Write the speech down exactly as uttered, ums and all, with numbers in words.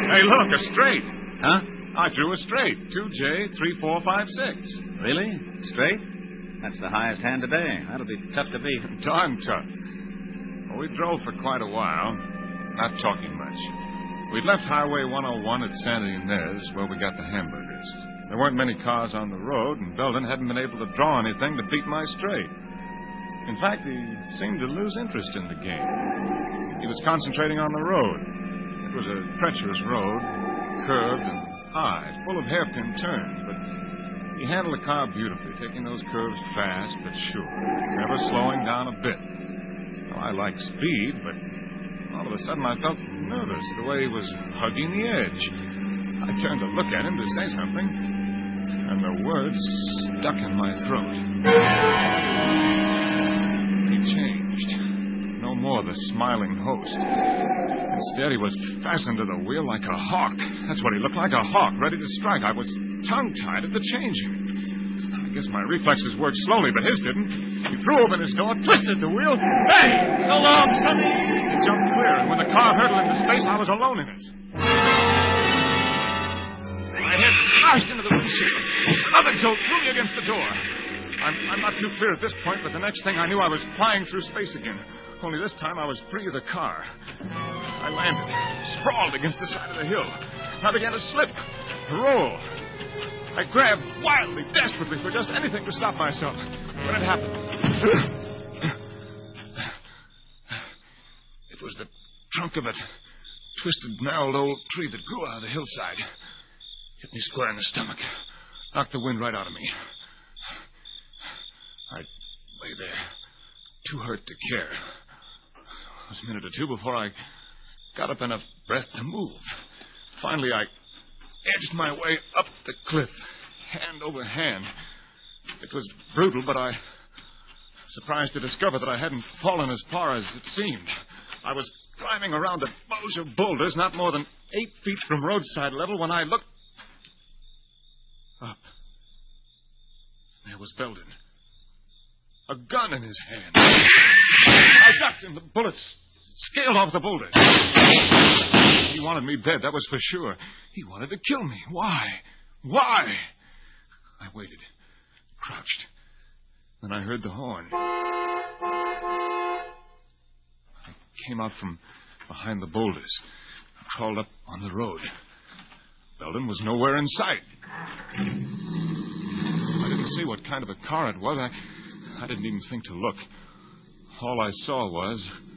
Hey, look, a straight. Huh? I drew a straight. two J, three four five six. Really? Straight? That's the highest hand today. That'll be tough to beat. Darn tough. Well, we drove for quite a while, not talking much. We'd left Highway one oh one at Santa Ynez, where we got the hamburgers. There weren't many cars on the road, and Belden hadn't been able to draw anything to beat my straight. In fact, he seemed to lose interest in the game. He was concentrating on the road. It was a treacherous road, curved and high, full of hairpin turns, but he handled the car beautifully, taking those curves fast but sure, never slowing down a bit. Well, I like speed, but all of a sudden I felt nervous the way he was hugging the edge. I turned to look at him to say something, and the words stuck in my throat. He changed. No more the smiling host. Instead, he was fastened to the wheel like a hawk. That's what he looked like, a hawk, ready to strike. I was tongue-tied at the changing. I guess my reflexes worked slowly, but his didn't. He threw open his door, twisted the wheel. Hey! So long, Sonny! It jumped clear, and when the car hurtled into space, I was alone in it. My head smashed into the windshield. Another jolt threw me against the door. I'm, I'm not too clear at this point, but the next thing I knew, I was flying through space again. Only this time I was free of the car. I landed, sprawled against the side of the hill. I began to slip, roll. I grabbed wildly, desperately for just anything to stop myself. When it happened, it was the trunk of a twisted, gnarled old tree that grew out of the hillside. Hit me square in the stomach. Knocked the wind right out of me. I lay there, too hurt to care. It was a minute or two before I got up enough breath to move. Finally, I edged my way up the cliff, hand over hand. It was brutal, but I was surprised to discover that I hadn't fallen as far as it seemed. I was climbing around a bulge of boulders not more than eight feet from roadside level when I looked up. There was Belden. A gun in his hand. I ducked and the bullets scaled off the boulders. He wanted me dead, that was for sure. He wanted to kill me. Why? Why? I waited, crouched. Then I heard the horn. I came out from behind the boulders, crawled up on the road. Belden was nowhere in sight. I didn't see what kind of a car it was. I, I didn't even think to look. All I saw was